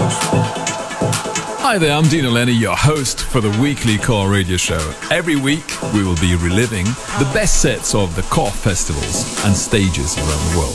Hi there, I'm Dino Lenny, your host for the weekly Core Radio Show. Every week we will be reliving the best sets of the Core festivals and stages around the world.